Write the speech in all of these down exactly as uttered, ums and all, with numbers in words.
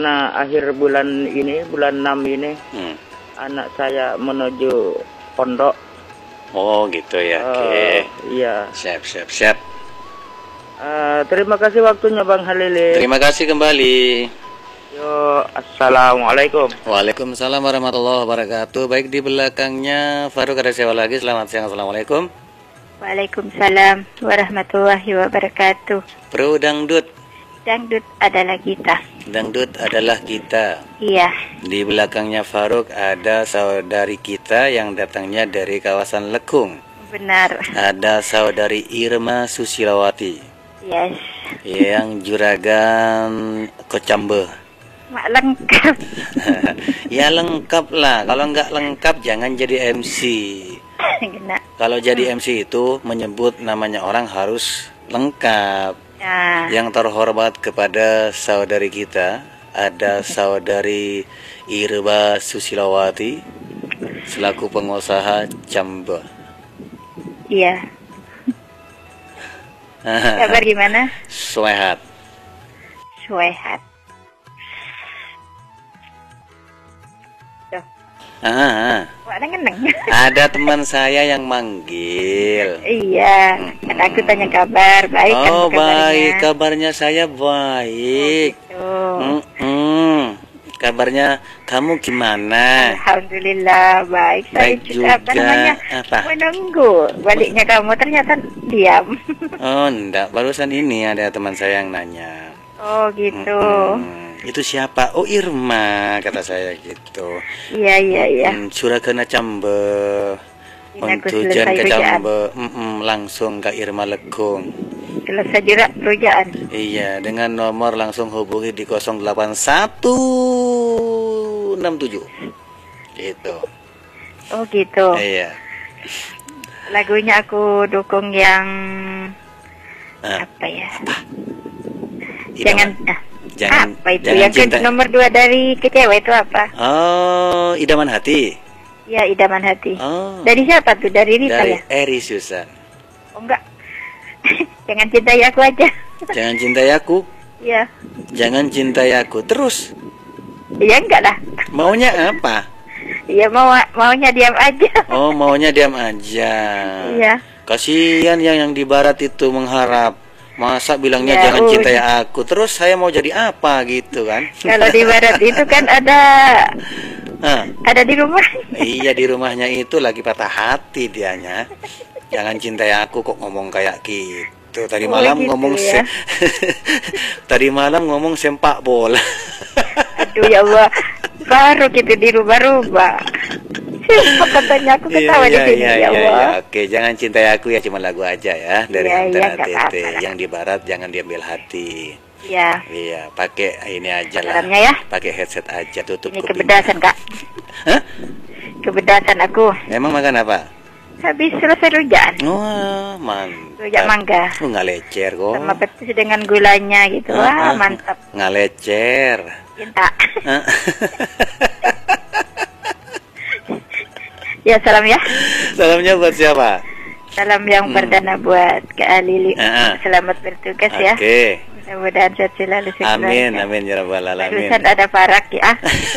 karena akhir bulan ini, bulan enam ini, hmm. anak saya menuju pondok. Oh gitu ya, uh, oke. Okay. Iya. Siap, siap, siap. Uh, terima kasih waktunya Bang Halili. Terima kasih kembali. Yo, assalamualaikum. Waalaikumsalam warahmatullahi wabarakatuh. Baik, di belakangnya Faruk ada siapa lagi? Selamat siang, assalamualaikum. Waalaikumsalam warahmatullahi wabarakatuh. Bro Dangdut. Dangdut adalah kita. Dangdut adalah kita. Iya. Di belakangnya Faruk ada saudari kita yang datangnya dari kawasan Lekung. Benar. Ada saudari Irma Susilawati. Yes. Yang juragan Kocambe. Mak lengkap. Ya lengkap lah. Kalau nggak lengkap jangan jadi M C. Kalau jadi M C itu menyebut namanya orang harus lengkap. Ya. Yang terhormat kepada saudari kita ada saudari Irma Susilawati selaku pengusaha Cambe. Iya. Kabar gimana? Sehat. Sehat. Ah, ada teman saya yang manggil. Iya, kan aku tanya kabar. Baik kan oh kabarnya? Baik, kabarnya saya baik. Oh, gitu. mm -mm. Kabarnya kamu gimana? Alhamdulillah baik. Baik saya juga. Apa namanya? Apa? Menunggu baliknya kamu, ternyata diam. Oh enggak, barusan ini ada teman saya yang nanya. Oh gitu. mm -mm. Itu siapa? Oh Irma, kata saya gitu. Iya iya iya. Hmm, Suragana Cambe. Tujuan ke Cambe, mm -mm, langsung ke Irma Lekung. Selesai juga rujaan. Iya, dengan nomor langsung hubungi di nol delapan satu enam tujuh. Gitu. Oh gitu. Iya. Lagunya aku dukung yang ah. apa ya? Apa? Jangan. Ah. Jangan, apa itu jangan yang cinta. Nomor dua dari kecewa itu apa? Oh, Idaman Hati. Ya, Idaman Hati. Oh. Dari siapa tuh? Dari Rita dari ya? Eri Susan. Oh enggak. Jangan cintai aku aja. Jangan cintai aku. Iya. Jangan cintai aku. Terus? Iya enggak lah. Maunya apa? Iya mau maunya diam aja. Oh, maunya diam aja. Iya. Kasihan yang yang di barat itu mengharap. Masa bilangnya ya, jangan udah. cintai aku. Terus saya mau jadi apa gitu kan? Kalau di barat itu kan ada Hah? Ada di rumah. Iya, di rumahnya itu lagi patah hati dianya. Jangan cintai aku kok ngomong kayak gitu. Tadi oh, malam gitu ngomong ya? Tadi malam ngomong sempak bola. Aduh ya Allah. Baru gitu dirubah-rubah. Katanya aku ketawa iya, di sini iya, ya iya, Allah. iya. Oke, jangan cintai aku ya, cuma lagu aja ya dari iya, Antara iya, Tete. Yang di barat jangan diambil hati. Iya. Iya, pakai ini aja lah. Ya? Pakai headset aja, tutup ini kuping. Kebedasan Kak. Hah? Kebedasan aku. Emang makan apa? Habis selesai rujak. Wah, mantap. Rujak mangga. Oh, nggak lecer kok. Sama petis dengan gulanya gitu. Ah, Wah, ah, mantap. Nggak lecer. Cinta. Ya, salam ya. Salamnya buat siapa? Salam yang hmm. perdana buat Kak Alili. Uh-huh. Selamat bertugas okay. ya. Oke. Mudah-mudahan sehat selalu. Amin, amin ya rabbal alamin. Barusan ada Farak ya.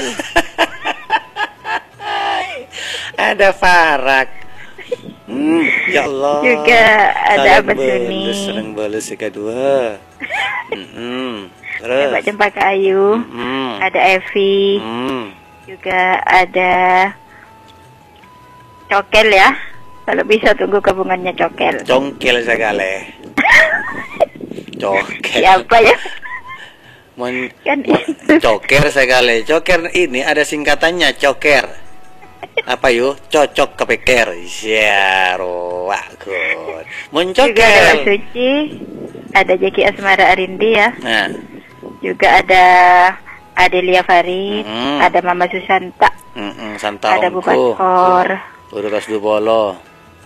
Ada Farak. Hmm, ya Allah. Juga ada Abah Suni. Sering balas yang kedua. Hmm, terus. Ada Cempaka Ayu. Hmm. Ada Evi. Hmm. Juga ada Cokel ya. Kalau bisa tunggu kabungannya Cokel. Congkel segala. Cokel. Siapa ya? Mon, kan mon, coker segala. Coker ini ada singkatannya coker. Apa yuk? Cocok kepeker. Ya, roakun. Mon coker. Juga ada Suci. Ada Jeki Asmara Arindi ya. Nah. Juga ada Adelia Farid. Mm. Ada Mama Susanta. Mm -mm, Santa ada Bu Ongko. Paskor. Urutas Dubolo.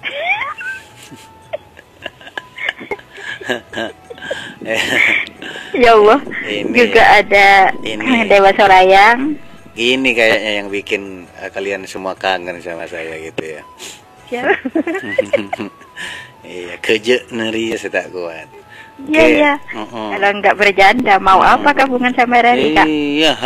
Ya Allah. Ini, juga ada ini. Dewa Sorayang. Ini kayaknya yang bikin uh, kalian semua kangen sama saya gitu ya. Siapa? Iya, kerja neri saya tak kuat. Iya, iya. Uh -uh. Kalau nggak berjanda, mau apa kabungan sama Rarika? Iya.